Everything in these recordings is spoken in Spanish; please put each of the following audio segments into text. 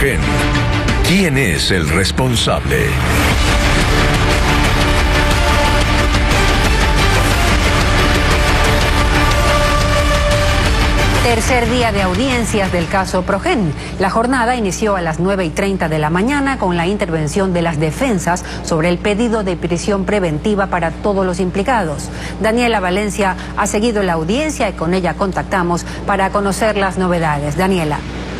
Progen. ¿Quién es el responsable? Tercer día de audiencias del caso Progen. La jornada inició a las 9:30 de la mañana con la intervención de las defensas sobre el pedido de prisión preventiva para todos los implicados. Daniela Valencia ha seguido la audiencia y con ella contactamos para conocer las novedades. Daniela.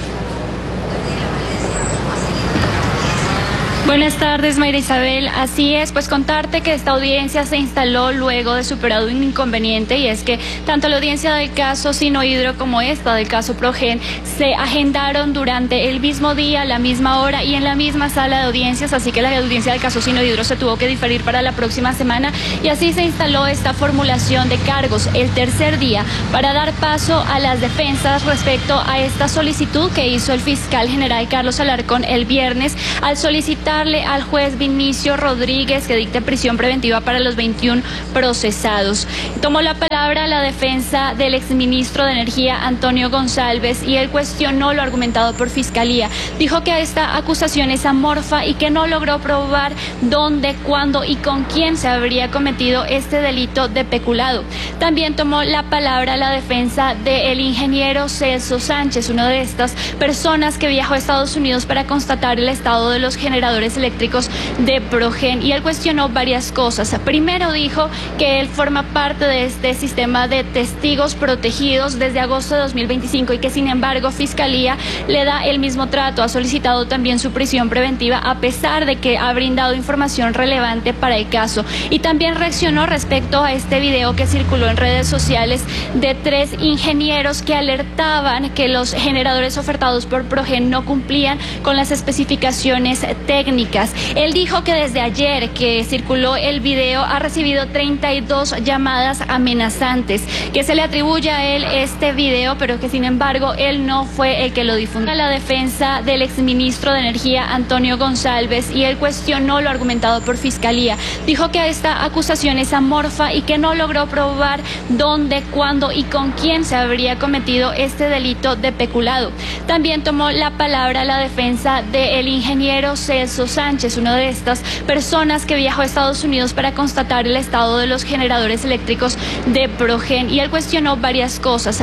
Buenas tardes, Mayra Isabel. Así es, pues contarte que esta audiencia se instaló luego de superado un inconveniente, y es que tanto la audiencia del caso Sinohydro como esta del caso Progen se agendaron durante el mismo día, la misma hora y en la misma sala de audiencias, así que la audiencia del caso Sinohydro se tuvo que diferir para la próxima semana, y así se instaló esta formulación de cargos el tercer día para dar paso a las defensas respecto a esta solicitud que hizo el fiscal general Carlos Alarcón el viernes al solicitar al juez Vinicio Rodríguez que dicte prisión preventiva para los 21 procesados. Tomó la palabra la defensa del exministro de Energía Antonio González y él cuestionó lo argumentado por Fiscalía. Dijo que esta acusación es amorfa y que no logró probar dónde, cuándo y con quién se habría cometido este delito de peculado. También tomó la palabra la defensa del ingeniero Celso Sánchez, una de estas personas que viajó a Estados Unidos para constatar el estado de los generadores eléctricos de Progen, y él cuestionó varias cosas. Primero dijo que él forma parte de este sistema de testigos protegidos desde agosto de 2025 y que sin embargo Fiscalía le da el mismo trato, ha solicitado también su prisión preventiva a pesar de que ha brindado información relevante para el caso. Y también reaccionó respecto a este video que circuló en redes sociales de 3 ingenieros que alertaban que los generadores ofertados por Progen no cumplían con las especificaciones técnicas. Él dijo que desde ayer que circuló el video ha recibido 32 llamadas amenazantes, que se le atribuye a él este video, pero que sin embargo él no fue el que lo difundió. La defensa del exministro de Energía Antonio González y él cuestionó lo argumentado por Fiscalía. Dijo que esta acusación es amorfa y que no logró probar dónde, cuándo y con quién se habría cometido este delito de peculado. También tomó la palabra la defensa del ingeniero Celso Sánchez, una de estas personas que viajó a Estados Unidos para constatar el estado de los generadores eléctricos de Progen, y él cuestionó varias cosas.